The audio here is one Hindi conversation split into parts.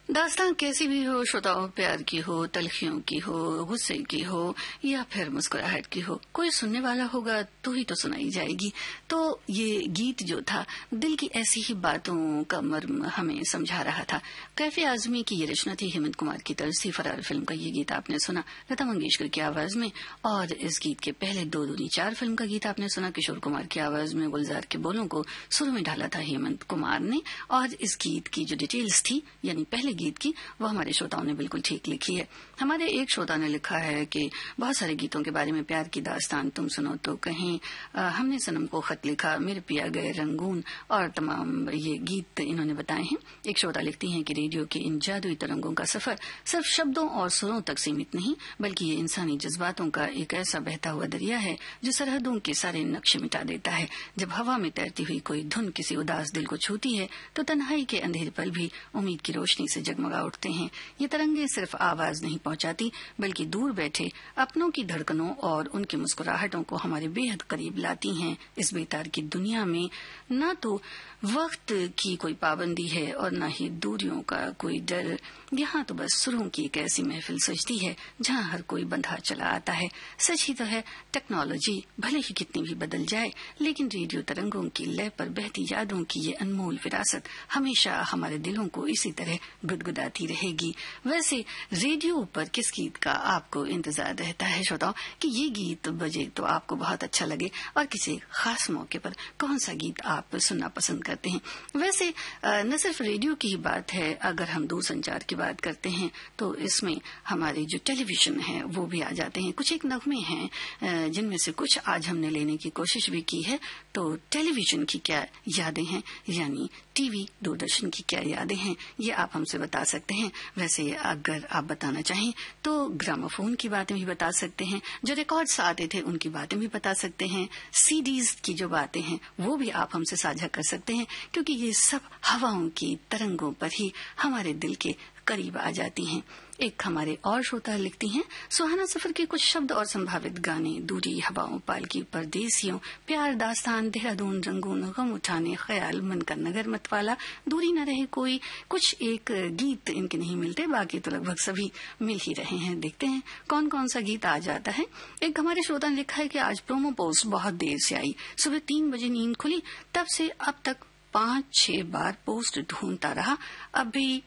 दास्तान कैसी भी हो, श्रोताओं, प्यार की हो, तलखियों की हो, गुस्से की हो या फिर मुस्कुराहट की हो, कोई सुनने वाला होगा तो ही तो सुनाई जाएगी। तो ये गीत जो था दिल की ऐसी ही बातों का मर्म हमें समझा रहा था। कैफे आजमी की ये रचना थी, हेमंत कुमार की तरफ से फरार फिल्म का ये गीत आपने सुना लता मंगेशकर की आवाज में। और इस गीत के पहले 2 दूनी 4 फिल्म का गीत आपने सुना किशोर कुमार की आवाज में। गुलजार के बोलों को सुर में ढाला था हेमंत कुमार ने। और इस गीत की जो डिटेल्स थी, यानी पहले गीत की, वो हमारे श्रोताओं ने बिल्कुल ठीक लिखी है। हमारे एक श्रोता ने लिखा है कि बहुत सारे गीतों के बारे में, प्यार की दास्तान, तुम सुनो तो कहीं, हमने सनम को खत लिखा, मेरे पिया गए रंगून और तमाम ये गीत इन्होंने बताए हैं। एक श्रोता लिखती हैं कि रेडियो के इन जादुई तरंगों का सफर सिर्फ शब्दों और सुरों तक सीमित नहीं, बल्कि ये इंसानी जज्बातों का एक ऐसा बहता हुआ दरिया है जो सरहदों के सारे नक्शे मिटा देता है। जब हवा में तैरती हुई कोई धुन किसी उदास दिल को छूती है तो तन्हाई के अंधेरे पल भी उम्मीद की रोशनी से जगमगा उठते हैं। ये तरंगे सिर्फ आवाज नहीं पहुंचाती, बल्कि दूर बैठे अपनों की धड़कनों और उनकी मुस्कुराहटों को हमारे बेहद करीब लाती हैं। इस बेतार की दुनिया में न तो वक्त की कोई पाबंदी है और न ही दूरियों का कोई डर। यहाँ तो बस सुरों की एक ऐसी महफिल सजती है जहाँ हर कोई बंधा चला आता है। सच ही तो है, टेक्नोलॉजी भले ही कितनी भी बदल जाए, लेकिन रेडियो तरंगों की लय पर बहती यादों की ये अनमोल विरासत हमेशा हमारे दिलों को इसी तरह गुदगुदाती रहेगी। वैसे रेडियो पर किस गीत का आपको इंतजार रहता है श्रोताओं, कि ये गीत बजे तो आपको बहुत अच्छा लगे, और किसी खास मौके पर कौन सा गीत आप सुनना पसंद करते हैं? वैसे न सिर्फ रेडियो की ही बात है, अगर हम दूरसंचार की बात करते हैं तो इसमें हमारे जो टेलीविजन है वो भी आ जाते हैं। कुछ एक नगमे हैं जिनमें से कुछ आज हमने लेने की कोशिश भी की है। तो टेलीविजन की क्या यादें हैं, यानी टीवी दूरदर्शन की क्या यादें हैं, ये आप हमसे बता सकते हैं। वैसे अगर आप बताना चाहें तो ग्रामोफोन की बातें भी बता सकते हैं, जो रिकॉर्ड्स आते थे उनकी बातें भी बता सकते हैं, सीडीज की जो बातें हैं वो भी आप हमसे साझा कर सकते हैं, क्योंकि ये सब हवाओं की तरंगों पर ही हमारे दिल के करीब आ जाती हैं। एक हमारे और श्रोता लिखती हैं, सुहाना सफर के कुछ शब्द और संभावित गाने, दूरी, हवाओं, पालकी, परदेसियों, प्यार, दास्तान, देहरादून, रंगून, गम उठाने, ख्याल, मन का नगर मतवाला, दूरी न रहे कोई। कुछ एक गीत इनके नहीं मिलते, बाकी तो लगभग सभी मिल ही रहे हैं। देखते हैं कौन कौन सा गीत आ जाता है। एक हमारे श्रोता ने लिखा है कि आज प्रोमो पोस्ट बहुत देर से आई, सुबह 3 बजे नींद खुली, तब से अब तक 5-6 बार पोस्ट ढूंढता रहा, अभी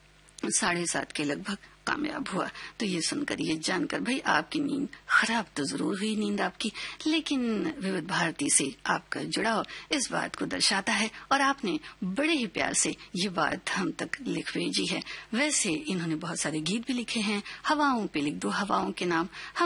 7:30 के लगभग कामयाब हुआ। तो ये सुनकर, ये जानकर भाई आपकी नींद खराब तो जरूर हुई, नींद आपकी, लेकिन विविध भारती से आपका जुड़ाव इस बात को दर्शाता है, और आपने बड़े ही प्यार से ये बात हम तक लिख भेजी है। वैसे इन्होंने बहुत सारे गीत भी लिखे हैं। हवाओं पे लिख दो हवाओं के नाम, हम